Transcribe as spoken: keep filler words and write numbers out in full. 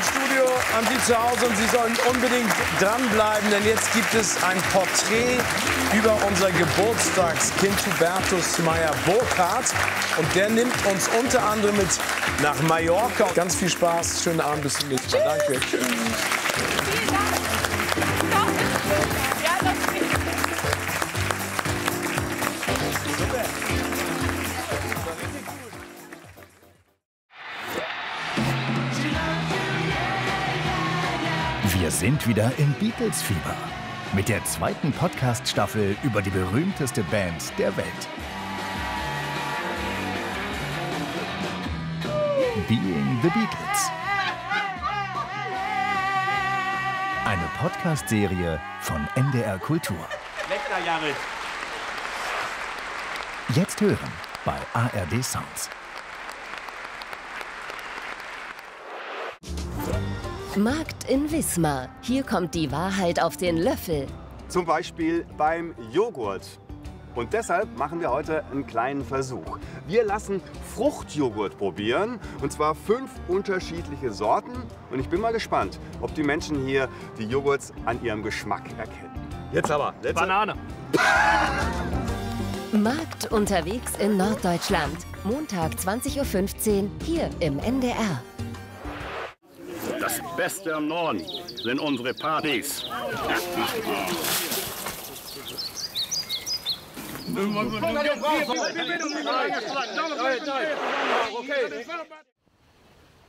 Studio, an Sie zu Hause, und Sie sollen unbedingt dranbleiben, denn jetzt gibt es ein Porträt über unser Geburtstagskind Hubertus Meyer-Burkhardt. Und der nimmt uns unter anderem mit nach Mallorca. Ganz viel Spaß, schönen Abend, bis zum nächsten Mal. Danke. Tschüss. Vielen Dank. Ja, das Wir sind wieder im Beatles-Fieber mit der zweiten Podcast-Staffel über die berühmteste Band der Welt. Being the Beatles. Eine Podcast-Serie von N D R Kultur. Lecker, Jared. Jetzt hören bei A R D Sounds. Markt in Wismar. Hier kommt die Wahrheit auf den Löffel. Zum Beispiel beim Joghurt. Und deshalb machen wir heute einen kleinen Versuch. Wir lassen Fruchtjoghurt probieren, und zwar fünf unterschiedliche Sorten. Und ich bin mal gespannt, ob die Menschen hier die Joghurts an ihrem Geschmack erkennen. Jetzt aber. Letzte. Banane. Markt unterwegs in Norddeutschland. Montag zwanzig Uhr fünfzehn hier im N D R. Das Beste im Norden sind unsere Partys.